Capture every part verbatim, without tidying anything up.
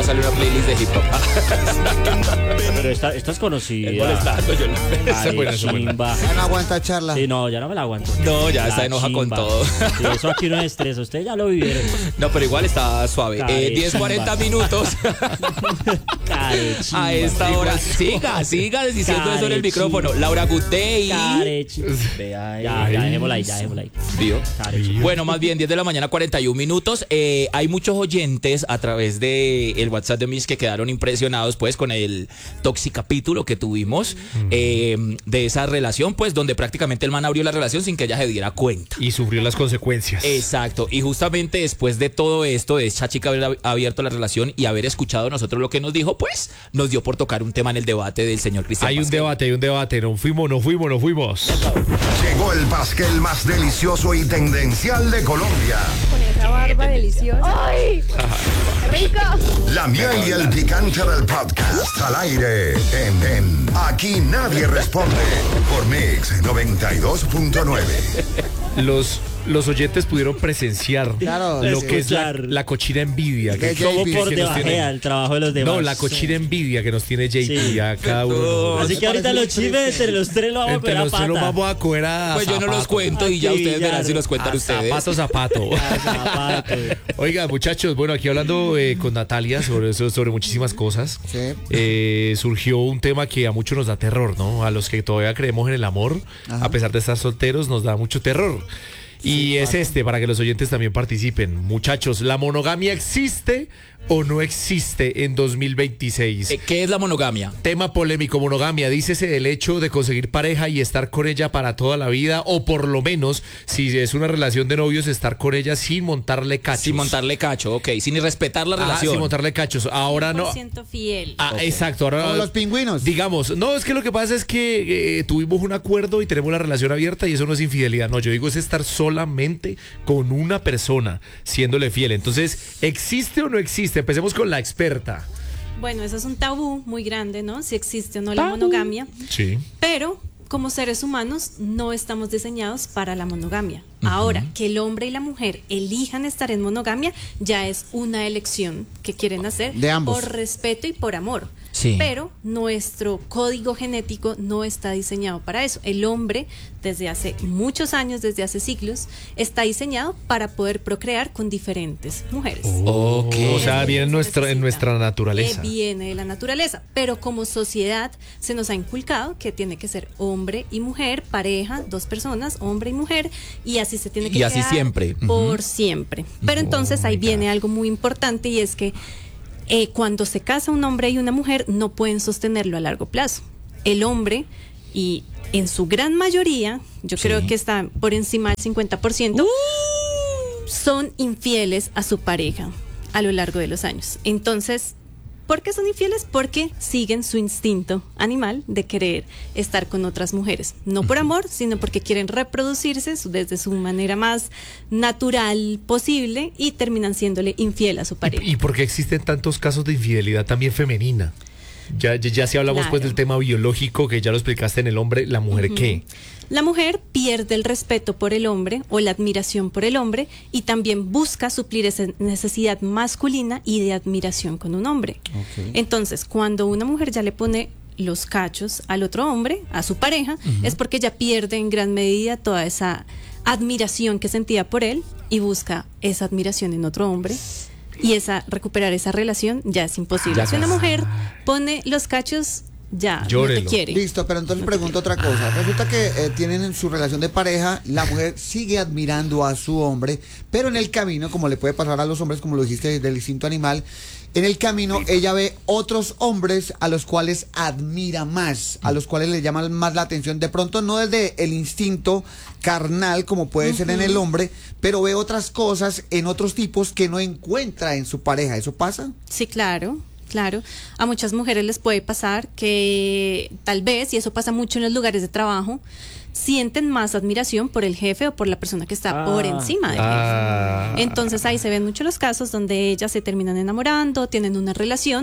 pasarle una playlist de hip hop. Pero esta, esta es conocida. Es molestando, yo no. Ay, chimba. Ya no aguanta charla. Sí, no, ya no me la aguanto. No, ya La está enoja con chimba. todo. Sí, eso aquí no es estrés, ustedes ya lo vivieron. No, pero igual está suave. Eh, diez cuarenta minutos. Carechimba. A esta hora. Siga, siga diciendo eso en el micrófono. Laura Good Day. Carechimba. Ya, ya, dejémosla ahí, ya dejémosla ahí. ¿Vio? Carechimba. Bueno, más bien diez de la mañana, cuarenta y un minutos. Eh, hay muchos oyentes a través de el WhatsApp de Miss que quedaron impresionados pues con el toxicapítulo que tuvimos mm. eh, de esa relación, pues donde prácticamente el man abrió la relación sin que ella se diera cuenta. Y sufrió las consecuencias. Exacto. Y justamente después de todo esto, de esa chica haber abierto la relación y haber escuchado nosotros lo que nos dijo, pues nos dio por tocar un tema en el debate del señor Cristian Hay un Pasquel. debate, hay un debate. No fuimos, no fuimos, no fuimos. Llegó el pasquel más delicioso y tendencial de Colombia. Con esa barba deliciosa. ¡Ay! ¡Rico! La miel y el picante del podcast al aire en, en Aquí Nadie Responde por Mix noventa y dos punto nueve. Los, los oyentes pudieron presenciar Claro, lo sí. que es la, la cochina envidia. Que, Que Como J P, por que nos debajea tiene- el trabajo de los demás. no, la cochina envidia que nos tiene J P Sí. a cada uno. de nosotros. Así que ahorita los chismes entre los tres lo vamos a Entre coger a los tres los pata. vamos a coger a Pues yo no los zapato. cuento y ya Aquí, ustedes ya. verán si los cuentan A ustedes. zapato, zapato. A zapato. Oiga, muchachos, bueno, aquí hablando eh, con Natalia sobre eso, sobre muchísimas cosas. Sí. Eh, surgió un tema que a muchos nos da terror, ¿no? A los que todavía creemos en el amor, Ajá. a pesar de estar solteros, nos da mucho terror. Y es este, para que los oyentes también participen. Muchachos, ¿la monogamia existe o no existe en dos mil veintiséis? Eh, ¿Qué es la monogamia? Tema polémico, monogamia, dícese del hecho de conseguir pareja y estar con ella para toda la vida, o por lo menos, si es una relación de novios, estar con ella sin montarle cachos. Sin montarle cacho, ok. Sin respetar la Ah, relación. sin montarle cachos. Ahora no. cien por ciento fiel. Ah, Ok. exacto. Ahora, Como los pingüinos. Digamos, no, es que lo que pasa es que eh, tuvimos un acuerdo y tenemos la relación abierta y eso no es infidelidad. No, yo digo es estar solamente con una persona, siéndole fiel. Entonces, ¿existe o no existe? Empecemos con la experta. Bueno, eso es un tabú muy grande, ¿no? Si existe o no la monogamia. Sí. Pero como seres humanos no estamos diseñados para la monogamia. Ahora, que el hombre y la mujer elijan estar en monogamia ya es una elección que quieren hacer De ambos. por respeto y por amor. Sí. Pero nuestro código genético no está diseñado para eso. El hombre, desde hace muchos años, desde hace siglos, está diseñado para poder procrear con diferentes mujeres. Ok. O sea, viene en nuestra, en nuestra naturaleza. Eh, viene de la naturaleza, pero como sociedad se nos ha inculcado que tiene que ser hombre y mujer, pareja, dos personas, hombre y mujer, y así se tiene que Y así quedar siempre. por siempre. Pero entonces ahí viene algo muy importante y es que eh, cuando se casa un hombre y una mujer no pueden sostenerlo a largo plazo. El hombre, y en su gran mayoría, yo Sí. creo que está por encima del cincuenta por ciento, son infieles a su pareja a lo largo de los años. Entonces, ¿por qué son infieles? Porque siguen su instinto animal de querer estar con otras mujeres. No por amor, sino porque quieren reproducirse su- desde su manera más natural posible y terminan siéndole infiel a su pareja. ¿Y por qué existen tantos casos de infidelidad también femenina? Ya, ya, ya si hablamos Claro. pues del tema biológico, que ya lo explicaste en el hombre, ¿la mujer qué? La mujer pierde el respeto por el hombre o la admiración por el hombre y también busca suplir esa necesidad masculina y de admiración con un hombre. Entonces, cuando una mujer ya le pone los cachos al otro hombre, a su pareja, es porque ya pierde en gran medida toda esa admiración que sentía por él y busca esa admiración en otro hombre. Y esa recuperar esa relación ya es imposible. Ya Si una casi. mujer pone los cachos, ya no Llórelo. te quiere. Listo, pero entonces pregunto otra cosa. Resulta que eh, tienen en su relación de pareja, la mujer sigue admirando a su hombre, pero en el camino, como le puede pasar a los hombres, como lo dijiste del instinto animal, en el camino ella ve otros hombres a los cuales admira más, a los cuales le llaman más la atención. De pronto no desde el instinto carnal, como puede ser en el hombre, pero ve otras cosas en otros tipos que no encuentra en su pareja. ¿Eso pasa? Sí, claro, claro. A muchas mujeres les puede pasar que tal vez, y eso pasa mucho en los lugares de trabajo, sienten más admiración por el jefe o por la persona que está Ah, por encima del ah. jefe. Entonces ahí se ven muchos los casos donde ellas se terminan enamorando, tienen una relación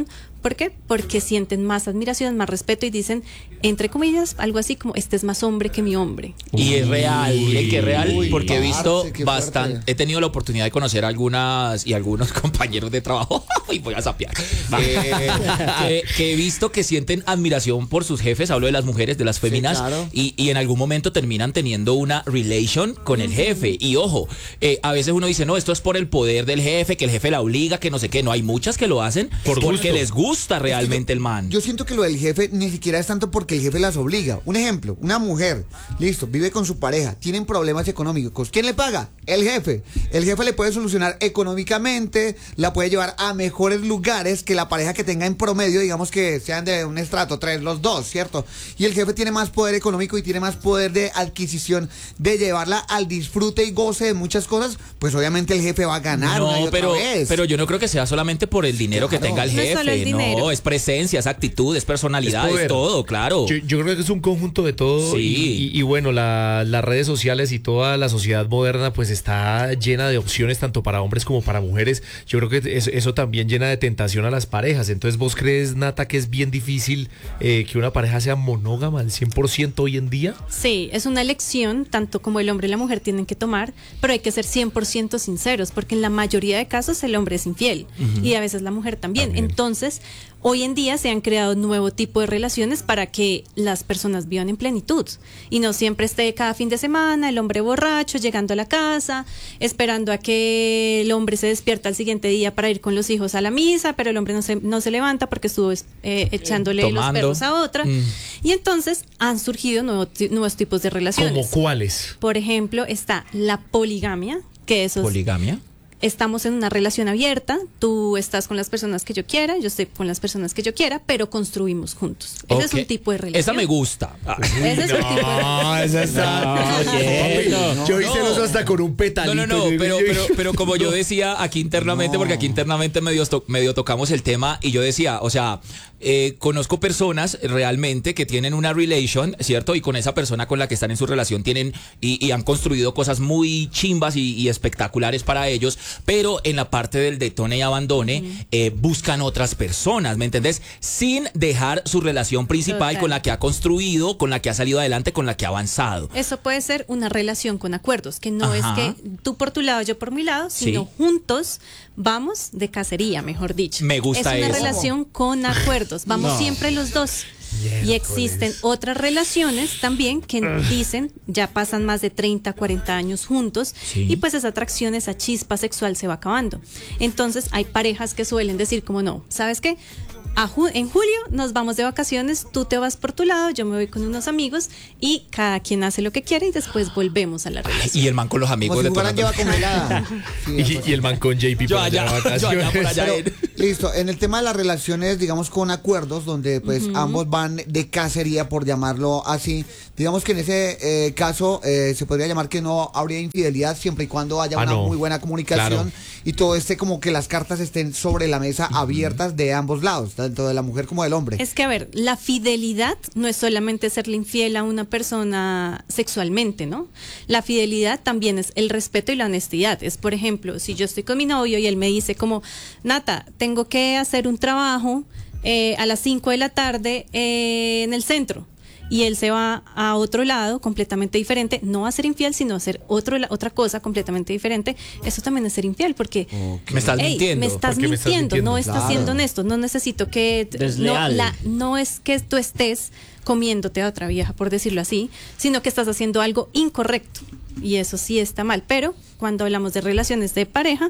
¿Por qué? Porque sienten más admiración, más respeto y dicen, entre comillas, algo así como, este es más hombre que mi hombre. Y es real, miren que es real, Uy, porque he visto parce, qué bastante, fuerte. he tenido la oportunidad de conocer algunas y algunos compañeros de trabajo, y voy a sapear, eh, que, que he visto que sienten admiración por sus jefes, hablo de las mujeres, de las féminas, claro. y, y en algún momento terminan teniendo una relation con el jefe. Y ojo, eh, a veces uno dice, no, esto es por el poder del jefe, que el jefe la obliga, que no sé qué, no, hay muchas que lo hacen Por porque gusto. les gusta realmente el man. Yo siento que lo del jefe ni siquiera es tanto porque el jefe las obliga. Un ejemplo, una mujer, listo, vive con su pareja, tienen problemas económicos. ¿Quién le paga? El jefe. El jefe le puede solucionar económicamente, la puede llevar a mejores lugares que la pareja que tenga en promedio, digamos que sean de un estrato tres los dos, ¿cierto? Y el jefe tiene más poder económico y tiene más poder de adquisición de llevarla al disfrute y goce de muchas cosas, pues obviamente el jefe va a ganar una y No, otra pero, vez. pero yo no creo que sea solamente por el dinero que Claro. tenga el No es jefe. solo el dinero. No, es presencia, es actitud, es personalidad, Es es, poder. todo, claro. Yo, yo creo que es un conjunto de todo. Sí. Y, y- y bueno, la- las redes sociales y toda la sociedad moderna pues está llena de opciones tanto para hombres como para mujeres. Yo creo que eso, eso también llena de tentación a las parejas. Entonces, ¿vos crees, Nata, que es bien difícil eh, que una pareja sea monógama al cien por ciento hoy en día? Sí, es una elección, tanto como el hombre y la mujer tienen que tomar, pero hay que ser cien por ciento sinceros, porque en la mayoría de casos el hombre es infiel y a veces la mujer también. También. Entonces, hoy en día se han creado un nuevo tipo de relaciones para que las personas vivan en plenitud y no siempre esté cada fin de semana el hombre borracho llegando a la casa, esperando a que el hombre se despierta al siguiente día para ir con los hijos a la misa, pero el hombre no se, no se levanta porque estuvo eh, echándole Tomando. los perros a otra. Mm. Y entonces han surgido nuevo ti- nuevos tipos de relaciones. ¿Como cuáles? Por ejemplo, está la poligamia, que eso es, Poligamia. estamos en una relación abierta, tú estás con las personas que yo quiera, yo estoy con las personas que yo quiera, pero construimos juntos. Ese es Ok. un tipo de relación. Esa me gusta. Ah. Ese es un tipo de Ah, esa está. No, quieto. Yo hice los hasta con un No, petalito. no, no, Yo- pero, yo- pero, pero como yo decía aquí internamente, No. porque aquí internamente medio, to- medio tocamos el tema y yo decía, o sea, eh, conozco personas realmente que tienen una relation, ¿cierto? Y con esa persona con la que están en su relación tienen y, y han construido cosas muy chimbas y, y espectaculares para ellos, pero en la parte del detone y abandone eh, buscan otras personas, ¿me entendés? Sin dejar su relación principal Total. con la que ha construido, con la que ha salido adelante, con la que ha avanzado. Eso puede ser una relación con acuerdos, que no Ajá. es que tú por tu lado, yo por mi lado, sino Sí. juntos vamos de cacería, mejor dicho. Me gusta Es una eso. relación con acuerdos, vamos No. siempre los dos. Y existen otras relaciones también que dicen, ya pasan más de treinta, cuarenta años juntos Sí. y pues esa atracción, esa chispa sexual se va acabando. Entonces hay parejas que suelen decir como no, ¿sabes qué? A ju- en julio nos vamos de vacaciones, tú te vas por tu lado, yo me voy con unos amigos y cada quien hace lo que quiere y después volvemos a la relación. Y el man con los amigos Como si de jugaran lleva congelada. Sí, de acuerdo. Y, y el man con J P Yo por allá allá, de yo allá por vacaciones. allá. Pero, listo, en el tema de las relaciones, digamos, con acuerdos, donde pues ambos van de cacería, por llamarlo así, digamos que en ese eh, caso eh, se podría llamar que no habría infidelidad siempre y cuando haya Ah, una no. muy buena comunicación Claro. y todo este como que las cartas estén sobre la mesa abiertas de ambos lados, tanto de la mujer como del hombre. Es que, a ver, la fidelidad no es solamente serle infiel a una persona sexualmente, ¿no? La fidelidad también es el respeto y la honestidad. Es, por ejemplo, si yo estoy con mi novio y él me dice como, Nata, tengo que hacer un trabajo eh, a las cinco de la tarde eh, en el centro. Y él se va a otro lado completamente diferente, no a ser infiel, sino a hacer otro, la- otra cosa completamente diferente. Eso también es ser infiel, porque Me estás Ey, mintiendo. me estás porque me estás mintiendo, mintiendo. no estás Claro. siendo honesto, no necesito que no, Desleal. la, no es que tú estés comiéndote a otra vieja, por decirlo así, sino que estás haciendo algo incorrecto y eso sí está mal. Pero cuando hablamos de relaciones de pareja,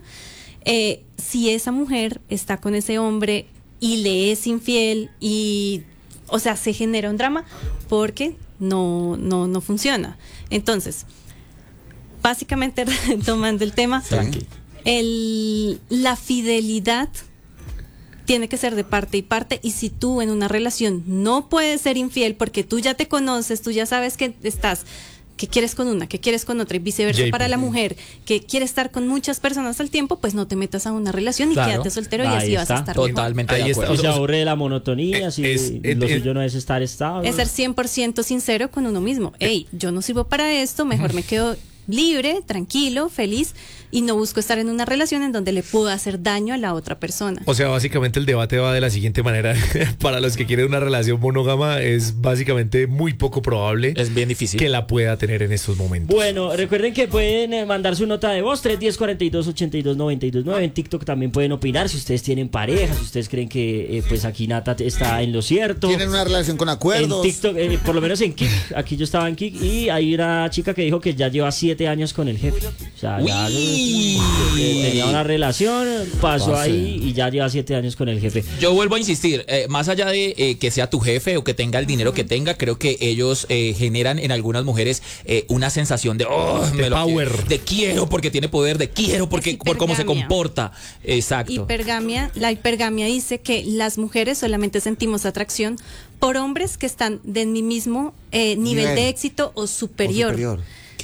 eh, si esa mujer está con ese hombre y le es infiel y, o sea, se genera un drama porque no, no, no funciona. Entonces, básicamente tomando el tema, Tranqui. el, la fidelidad tiene que ser de parte y parte, y si tú en una relación no puedes ser infiel porque tú ya te conoces, tú ya sabes que estás, que quieres con una, que quieres con otra y viceversa J P. para la mujer que quiere estar con muchas personas al tiempo, pues no te metas a una relación y Claro. quédate soltero y Ahí así vas a está. estar mejor. Totalmente Ahí de está. acuerdo. Y se aburre de la monotonía, Es- si es- lo es- suyo no es estar estable. Es ser cien por ciento sincero con uno mismo. Hey, yo no sirvo para esto, mejor me quedo libre, tranquilo, feliz, y no busco estar en una relación en donde le pueda hacer daño a la otra persona. O sea, básicamente el debate va de la siguiente manera. Para los que quieren una relación monógama, es básicamente muy poco probable Es bien difícil. que la pueda tener en estos momentos. Bueno, recuerden que pueden eh, mandar su nota de voz, tres uno cero, cuatro dos, ocho dos, nueve dos nueve. En TikTok también pueden opinar si ustedes tienen pareja, si ustedes creen que eh, pues aquí Nata está en lo cierto. Tienen una relación con acuerdos. En TikTok, eh, por lo menos en Kik, aquí yo estaba en Kik y hay una chica que dijo que ya lleva siete años con el jefe. O sea, ya Uy. eh, tenía una relación, pasó Parce. ahí y ya lleva siete años con el jefe. Yo vuelvo a insistir, eh, más allá de eh, que sea tu jefe o que tenga el dinero que tenga, creo que ellos eh, generan en algunas mujeres eh, una sensación de, oh, De me lo power. quiero, de quiero porque tiene poder, de quiero porque Es por cómo se hipergamia. comporta. Exacto. Hipergamia, la hipergamia dice que las mujeres solamente sentimos atracción por hombres que están de mi mismo eh, nivel Nivel. de éxito o O superior. superior.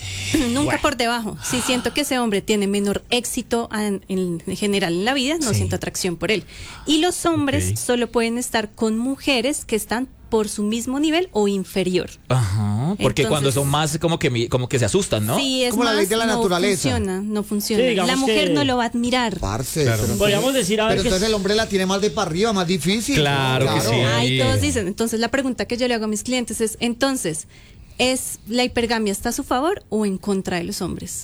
Nunca por debajo. Si siento que ese hombre tiene menor éxito en, en general en la vida, no Sí. siento atracción por él. Y los hombres Ok. solo pueden estar con mujeres que están por su mismo nivel o inferior. Ajá, porque Entonces- cuando son más como que mi- como que se asustan, ¿no? Sí, es Como la más, ley de la no naturaleza. funciona, no funciona. Sí, digamos la mujer que- no lo va a admirar. Parce. Claro. pero Podríamos entonces- decir, a ver, Pero que entonces es- el hombre la tiene más de para arriba, más difícil. Claro que sí. Ahí todos eh. dicen. Entonces la pregunta que yo le hago a mis clientes es, entonces, ¿es la hipergamia está a su favor o en contra de los hombres?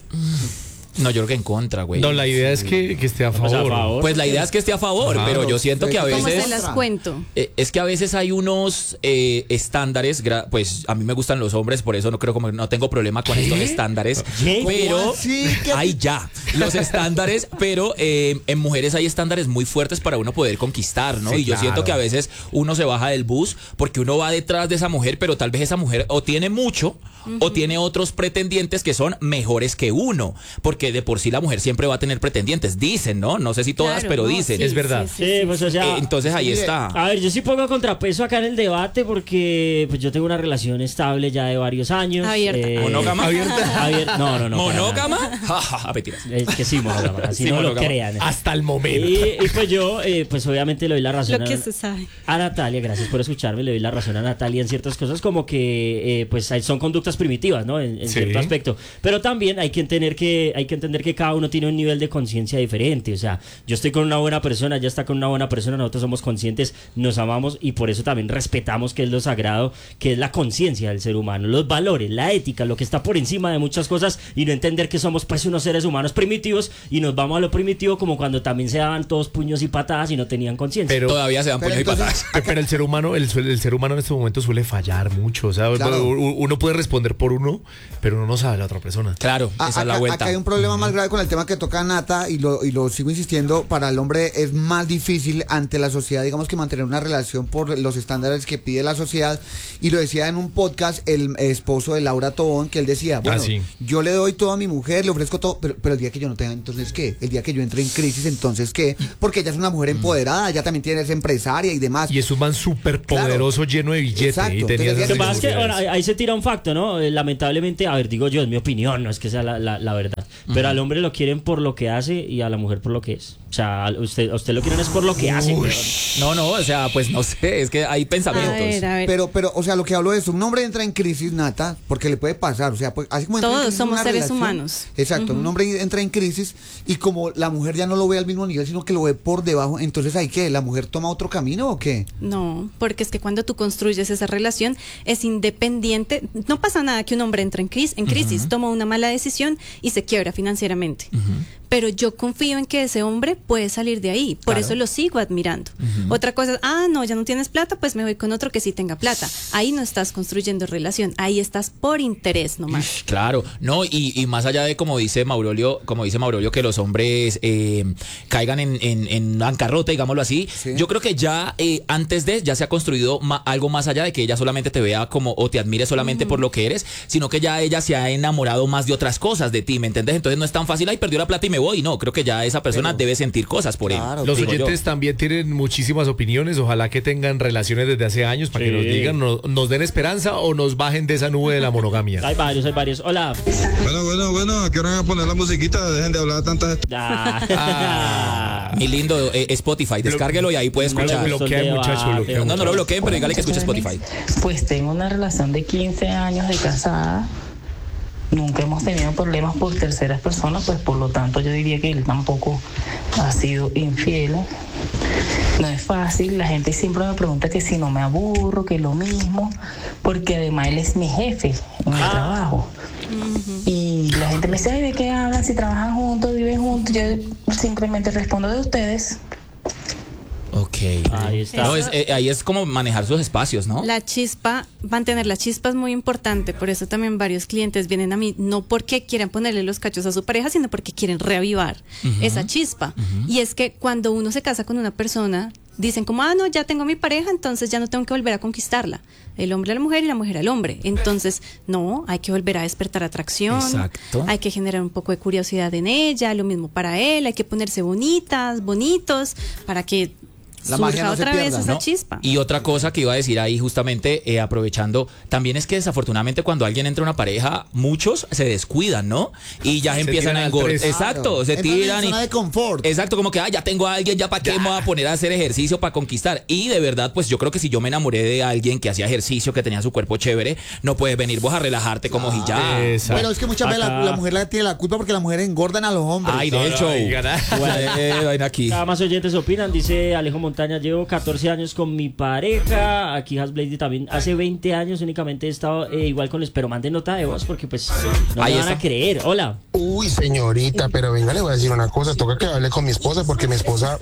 No, yo creo que en contra, güey. No, la idea es que, que esté a Pues, a favor. favor. Pues la idea es que esté a favor, Claro. pero yo siento que a ¿Cómo ¿Cómo veces se las cuento? Eh, es que a veces hay unos eh, estándares, gra- pues a mí me gustan los hombres, por eso no creo como no tengo problema con estos estándares, ¿Qué? pero ¿Cómo así? ¿Qué? hay ya los estándares, pero eh, en mujeres hay estándares muy fuertes para uno poder conquistar, ¿no? Sí, y yo claro. siento que a veces uno se baja del bus porque uno va detrás de esa mujer, pero tal vez esa mujer o tiene mucho o tiene otros pretendientes que son mejores que uno, porque de por sí la mujer siempre va a tener pretendientes, dicen, ¿no? No sé si todas, Claro, pero no, dicen. sí, Es verdad. sí, sí, Sí, sí. pues o sea, Eh, entonces ahí Sí, está. a ver, yo sí pongo contrapeso acá en el debate porque pues yo tengo una relación estable ya de varios años. Abierta. ¿Monógama? ¿Abierta? Abier- no, no, no. para ¿Monógama? Ja, ja, ja, mentiras. nada. Es que sí, monógama, así Sí, no monógama. lo crean. Hasta el momento. Y, y pues yo, eh, pues obviamente le doy la razón Lo a, que se sabe. a Natalia, gracias por escucharme, le doy la razón a Natalia en ciertas cosas como que eh, pues hay- son conductas primitivas, ¿no? En, en Sí. cierto aspecto. Pero también hay que entender que hay que entender que cada uno tiene un nivel de conciencia diferente. O sea, yo estoy con una buena persona, ella está con una buena persona, nosotros somos conscientes, nos amamos y por eso también respetamos que es lo sagrado, que es la conciencia del ser humano, los valores, la ética, lo que está por encima de muchas cosas y no entender que somos pues unos seres humanos primitivos y nos vamos a lo primitivo como cuando también se daban todos puños y patadas y no tenían conciencia. Pero, Todavía se dan Pero puños y entonces- patadas. pero el ser humano, el, suel- el ser humano en este momento suele fallar mucho. O sea, Claro. u- uno puede responder por uno, pero uno no sabe la otra persona. Claro, A- esa es la acá, vuelta. acá hay un problema más grave con el tema que toca Nata y lo, y lo sigo insistiendo, para el hombre es más difícil ante la sociedad, digamos que mantener una relación por los estándares que pide la sociedad, y lo decía en un podcast el esposo de Laura Tobón, que él decía, bueno, sí. yo le doy todo a mi mujer, le ofrezco todo, pero, pero el día que yo no tenga, entonces ¿qué? El día que yo entre en crisis, entonces ¿qué? Porque ella es una mujer empoderada, ella también tiene, es empresaria y demás. Y es un man súper poderoso, lleno de billete. Exacto. Y tenía Entonces, esas Lo que pasa es que inseguridades. ahora, ahí ahí se tira un facto, ¿no? Eh, Lamentablemente, a ver, digo yo, es mi opinión, no es que sea la, la- la verdad. Pero al hombre lo quieren por lo que hace y a la mujer por lo que es. O sea, a usted, a usted lo quieren es por lo que hace. weón. No, no, o sea, pues no sé, es que hay A pensamientos. ver, a ver. Pero, pero, o sea, lo que hablo es, un hombre entra en crisis, Nata, porque le puede pasar, o sea, pues, así como entra en Todos crisis somos una seres relación, humanos. Exacto, un hombre entra en crisis y como la mujer ya no lo ve al mismo nivel, sino que lo ve por debajo, entonces ¿hay qué? ¿La mujer toma otro camino o qué? No, porque es que cuando tú construyes esa relación es independiente. No pasa nada que un hombre entre en crisis, en crisis toma una mala decisión y se quiebra financieramente. Pero yo confío en que ese hombre puede salir de ahí. Por Claro. eso lo sigo admirando. Otra cosa es, ah, no, ya no tienes plata, pues me voy con otro que sí tenga plata. Ahí no estás construyendo relación, ahí estás por interés nomás. Claro, no, y, y más allá de como dice Maurolio, como dice Maurolio, que los hombres eh, caigan en, en, en bancarrota, digámoslo así, Sí. yo creo que ya eh, antes de, ya se ha construido ma- algo más allá de que ella solamente te vea como, o te admire solamente por lo que eres, sino que ya ella se ha enamorado más de otras cosas de ti, ¿me entiendes? Entonces no es tan fácil, ay, perdió la plata y me voy, no, creo que ya esa persona Pero- debe sentir cosas por Claro, él. Los digo yo. oyentes también tienen muchísimas opiniones. Ojalá que tengan relaciones desde hace años para que Sí. nos digan, no- nos den esperanza o nos bajen de esa nube de la monogamia. Hay varios, hay varios. Hola. Bueno, bueno, bueno, ¿a qué hora van a poner la musiquita? Dejen de hablar tantas... Ah. Mi lindo eh, Spotify, descárguelo y ahí puede No le escuchar. gustó el Bloquea, debate. muchacho, bloquea. No, no lo bloqueen, pero dígale que escuche Spotify. Pues tengo una relación de quince años de casada. nunca hemos tenido problemas por terceras personas, pues por lo tanto yo diría que él tampoco ha sido infiel. No es fácil, la gente siempre me pregunta que si no me aburro, que lo mismo, porque además él es mi jefe en el trabajo. Y la gente me dice, ay, ¿de qué hablan? Si trabajan juntos, viven juntos. Yo simplemente respondo de ustedes. Ok. Ahí está. No, es, eh, ahí es como manejar sus espacios, ¿no? La chispa, mantener la chispa es muy importante, por eso también varios clientes vienen a mí, no porque quieran ponerle los cachos a su pareja, sino porque quieren reavivar Uh-huh. esa chispa. Uh-huh. Y es que cuando uno se casa con una persona, dicen como, ah, no, ya tengo mi pareja, entonces ya no tengo que volver a conquistarla. El hombre a la mujer y la mujer al hombre. Entonces, no, hay que volver a despertar atracción. Exacto. Hay que generar un poco de curiosidad en ella, lo mismo para él, hay que ponerse bonitas, bonitos, para que La magia surja no se otra vez pierda, esa ¿no? chispa. Y otra cosa que iba a decir ahí justamente, eh, aprovechando, también es que desafortunadamente cuando alguien entra a una pareja, muchos se descuidan, ¿no? Y ya se empiezan tiran a al engordar. tres. Exacto, Claro. se Entran en tiran y... zona de confort. Exacto, como que, ah, ya tengo a alguien, ya para qué me voy a poner a hacer ejercicio para conquistar. Y de verdad, pues yo creo que si yo me enamoré de alguien que hacía ejercicio, que tenía su cuerpo chévere, no puedes venir vos a relajarte como si ya... Exacto. Bueno, es que muchas veces la, Acá. la mujer la tiene la culpa porque las mujeres engordan a los hombres. Ay, No, de no, hecho. oigan, ah. Eh, ven aquí. Cada más oyentes opinan, dice Alejo Montaña, llevo catorce años con mi pareja, aquí Hasblady también, hace veinte años únicamente he estado eh, igual con los, pero manden nota de voz porque pues no Ahí me van está. a creer. Hola. Uy, señorita, pero venga, le voy a decir una cosa, toca que hable con mi esposa porque mi esposa,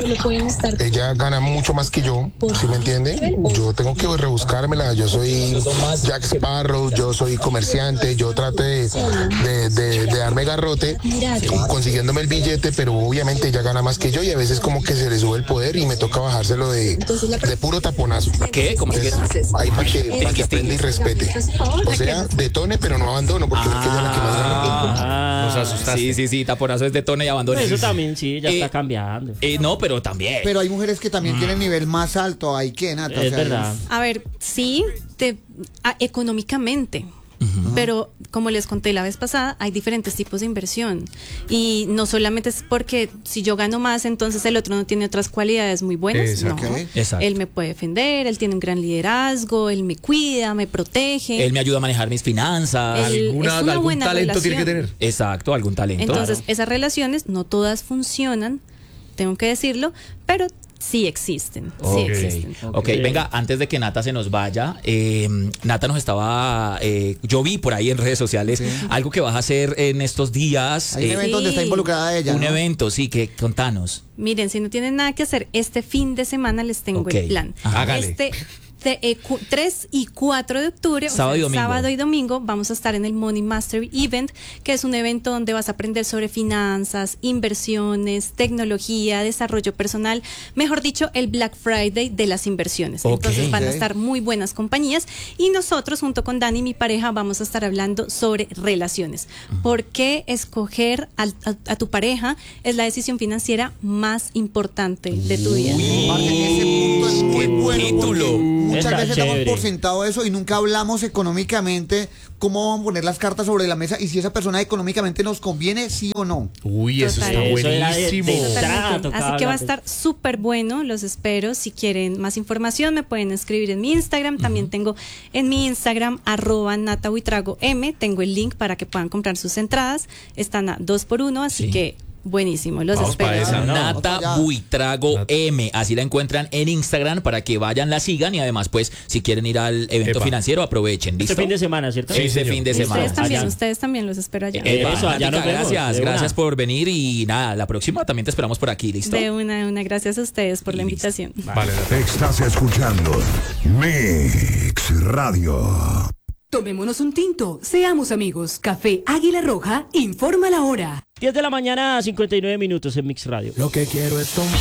ella gana mucho más que yo, ¿sí me entiende? Yo tengo que rebuscármela, yo soy Jack Sparrow, yo soy comerciante, yo traté de, de, de, de darme garrote consiguiéndome el billete, pero obviamente ella gana más que yo y a veces como que se le sube el poder y me toca bajárselo de, de puro taponazo. ¿Qué? ¿Cómo que? Entonces, ahí para que, para que aprenda y respete. O sea, detone, pero no abandono, porque es que ella es la que más gana. Ah, Nos asustaste. Sí, sí, sí, taponazo es de tono y abandono. eso también sí, ya Eh, está cambiando. Eh, no, pero también. Pero hay mujeres que también tienen nivel más alto. Hay que, Nata. o Es sea, verdad. A ver, sí, te, a- económicamente. Pero como les conté la vez pasada, hay diferentes tipos de inversión. Y no solamente es porque si yo gano más, entonces el otro no tiene otras cualidades muy buenas. Exacto. No. Ok. Exacto. Él me puede defender, él tiene un gran liderazgo, él me cuida, me protege. Él me ayuda a manejar mis finanzas. Él- Alguna- es una algún buena talento tiene que relación. tener. Exacto, algún talento. Entonces, esas relaciones no todas funcionan, tengo que decirlo, pero sí existen. Sí Ok. existen. ok, Ok. venga, antes de que Nata se nos vaya, eh, Nata nos estaba, eh, yo vi por ahí en redes sociales algo que vas a hacer en estos días. Hay un eh, evento donde está Sí. involucrada ella. un ¿no? evento, sí, que contanos. Miren, si no tienen nada que hacer, este fin de semana les tengo Ok. el plan. Ajá. Hágale. Este de, eh, cu- tres y cuatro de octubre, o Sábado sea, y domingo. sábado y domingo, vamos a estar en el Money Mastery Event, que es un evento donde vas a aprender sobre finanzas, inversiones, tecnología, desarrollo personal, mejor dicho, el Black Friday de las inversiones. Ok. Entonces van a Ok. estar muy buenas compañías y nosotros junto con Dani, mi pareja, vamos a estar hablando sobre relaciones. ¿Por qué escoger al- a, a tu pareja es la decisión financiera más importante de tu vida? Aparte, ese punto es muy qué bueno título. porque muchas Está veces damos chévere. por sentado eso y nunca hablamos económicamente cómo vamos a poner las cartas sobre la mesa y si esa persona económicamente nos conviene, sí o no. Uy, eso Total. está Eso era de- buenísimo. de- Totalmente. Entrada, tocaba Así que va a hablar de- estar súper bueno, los espero. Si quieren más información me pueden escribir en mi Instagram, también tengo en mi Instagram arroba Nata Buitrago M, tengo el link para que puedan comprar sus entradas, están a dos por uno, así Sí. que buenísimo, los Vamos espero. pa' esa. no, Nata otra ya. Buitrago Nata. M, así la encuentran en Instagram para que vayan, la sigan y además pues si quieren ir al evento Epa. financiero aprovechen, Este ¿listo? fin de semana, ¿cierto? Este señor. fin de Y semana. ustedes también, Allá. ustedes también los espero allá. Epa, Eso, allá Natica, nos vemos, gracias, de una. gracias por venir y nada, la próxima también te esperamos por aquí, ¿listo? De una, de una, gracias a ustedes por la Listo. invitación. Vale, Nata. Estás escuchando Mix Radio. Tomémonos un tinto, seamos amigos. Café Águila Roja, informa la hora. diez de la mañana, cincuenta y nueve minutos en Mix Radio. Lo que quiero es tomar.